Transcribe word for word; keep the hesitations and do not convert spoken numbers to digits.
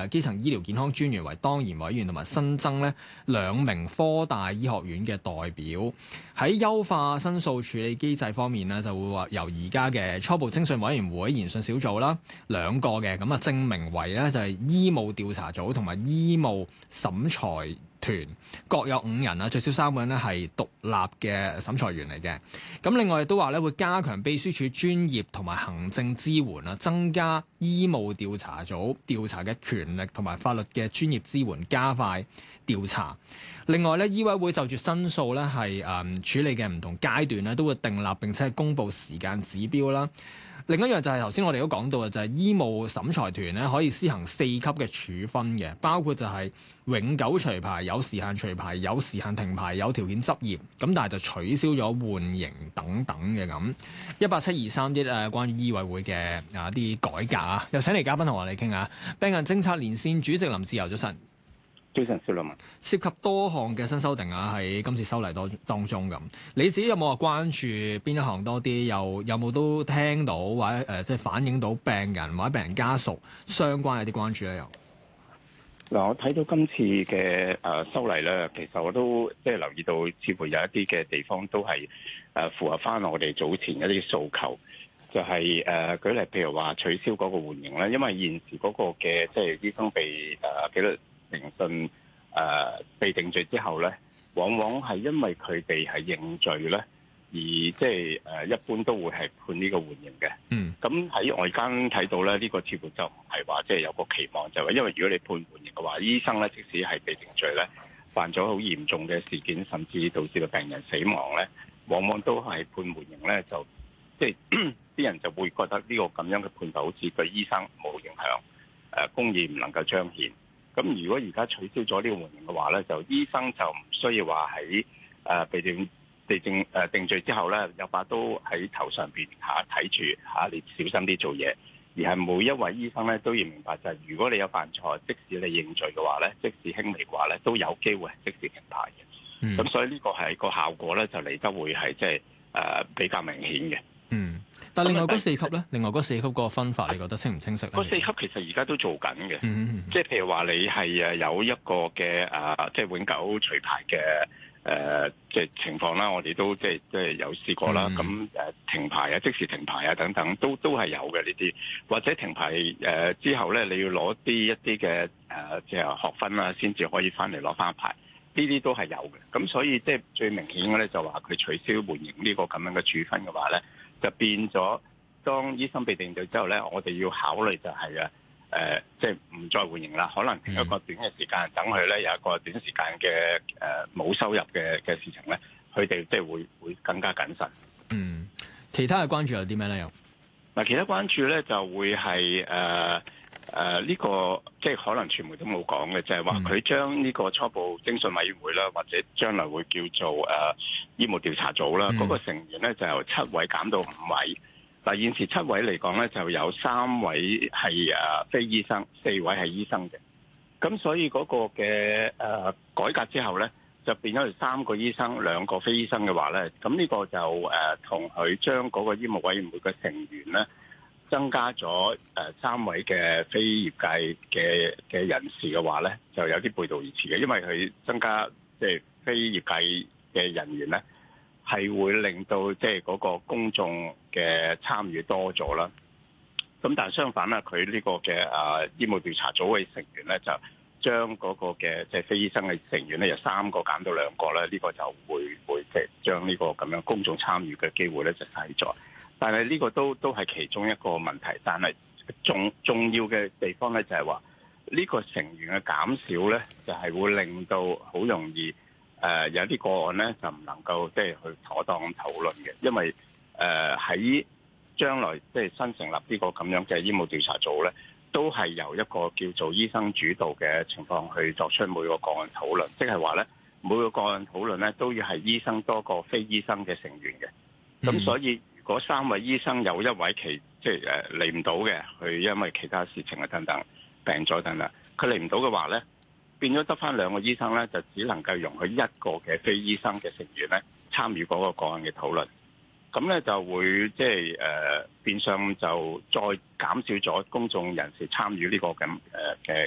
誒基層醫療健康專員為當然委員，同埋新增咧兩名科大醫學院嘅代表。喺優化申訴處理機制方面呢，就會話由而家嘅初步偵訊委員會研訊小組啦，兩個嘅咁啊，正名為咧就係醫務調查組同埋醫務審裁團，各有五人啊，最少三個人咧係獨立嘅審裁員嚟嘅。咁另外亦都話咧會加強秘書處專業同埋行政支援啊，增加醫務調查組調查嘅權力同埋法律嘅專業支援，加快調查。另外咧，醫委會就住申訴咧係誒處理嘅唔同階段咧，都會訂立並且係公佈時間指標啦。另一樣就係頭先我哋都講到嘅，就係醫務審裁團咧可以施行四級嘅處分嘅，包括就係永久除牌、有時限除牌、有時限停牌、有條件執業，咁但係就取消咗緩刑等等嘅咁。一八七二三一誒，關於醫委會嘅啊啲改革啊，又請嚟嘉賓同我哋傾下。病人政策連線主席林志釉，早晨。 非常少量， 涉及多項嘅新修訂啊，喺今次修例當當中咁，你自己有冇話關注邊一項多啲？又有冇都聽到或者誒、呃，即係反映到病人或者病人家屬相關嘅啲關注咧？又嗱，我睇到今次嘅誒、呃、修例咧，其實我都即係留意到，似乎有一啲嘅地方都係誒、呃、符合翻我哋早前一啲訴求，就係、是、誒、呃、舉例，譬如話取消嗰個緩刑咧，因為現時嗰個嘅即係醫生被誒紀律聆訊誒被定罪之後咧，往往係因為佢哋係認罪咧，而即係誒一般都會係判呢個緩刑嘅。嗯，咁喺外間睇到咧，呢、這個似乎就唔係話即係有個期望，就係、是、因為如果你判緩刑嘅話，醫生咧即使係被定罪咧，犯咗好嚴重嘅事件，甚至導致到病人死亡咧，往往都係判緩刑咧，就即係啲人就會覺得呢個咁樣嘅判罰好似對醫生冇影響，誒公義唔能夠彰顯。咁如果而家取消咗呢個緩刑嘅話咧，就醫生就唔需要話喺誒被定被定誒定罪之後咧，有把刀喺頭上邊嚇睇住嚇，你小心啲做嘢。而係每一位醫生咧都要明白，就係如果你有犯錯，即使你認罪嘅話咧，即使輕微嘅話咧，都有機會係即時停牌嘅。咁、嗯、所以呢個係個效果咧，就嚟得會係即係誒比較明顯嘅。 嗯。但另外嗰四級咧，另外嗰四級嗰個分法，你覺得清唔清晰咧？ 嗰四級其實而家都做緊嘅，即係、 嗯嗯、 譬如話你係誒有一個嘅誒，即係永久除牌嘅誒，即係情況啦。我哋都即係即係有試過啦。咁誒、嗯、停牌啊，即時停牌啊等等，都都係有嘅呢啲。或者停牌誒之後咧，你要攞啲一啲嘅誒即係學分啦，先至可以翻嚟攞翻牌。呢啲都係有嘅。咁所以即係最明顯嘅咧，就話佢取消緩刑呢個咁樣嘅處分嘅話咧，就變咗，當醫生被定罪之後咧，我哋要考慮就係、是、啊，誒、呃，即係唔再緩刑啦，可能停一個短嘅時間，等佢咧有一個短時間嘅誒冇收入嘅嘅事情咧，佢哋即係會會更加謹慎。 嗯，其他嘅關注有啲咩咧？又嗱，其他關注咧就會係誒誒呢個，即係可能傳媒都冇講嘅，就係話佢將呢個初步偵訊委員會啦，或者將來會叫做誒、呃、醫務調查組啦，嗰、嗯、個成員咧就由七位減到五位。嗱，現時七位嚟講咧，就有三位係誒非醫生，四位係醫生嘅。咁所以嗰個嘅誒、呃、改革之後咧，就變咗係三個醫生，兩個非醫生嘅話咧，咁呢個就誒同佢將嗰個醫務委員會嘅成員咧，增加咗誒三位嘅非業界嘅嘅人士嘅話咧，就有啲背道而馳嘅，因為佢增加即係非業界嘅人員咧，係會令到即係嗰個公眾嘅參與多咗啦。咁但係相反啦，佢呢個嘅誒醫務調查組嘅成員咧，就將嗰個嘅即係非醫生嘅成員咧，由三個減到兩個咧，呢、這個就會會即係將呢個咁樣公眾參與嘅機會咧就細咗。但係呢個都都係其中一個問題。但係重重要嘅地方咧就係話呢個成員嘅減少咧，就係、是、會令到好容易。誒、呃、有啲個案咧就唔能夠即係去妥當咁討論嘅，因為誒喺、呃、將來即係新成立呢個咁樣嘅醫務調查組咧，都係由一個叫做醫生主導嘅情況去作出每個個案討論，即係話咧每個個案討論咧都要係醫生多過非醫生嘅成員嘅。咁、嗯、所以如果三位醫生有一位其即係誒嚟唔到嘅，佢因為其他事情啊等等病咗等等，佢嚟唔到嘅話咧，變咗得翻兩個醫生咧，就只能夠容許一個嘅非醫生嘅成員咧參與嗰個個案嘅討論。咁咧就會即係誒變相就再減少咗公眾人士參與呢個咁誒嘅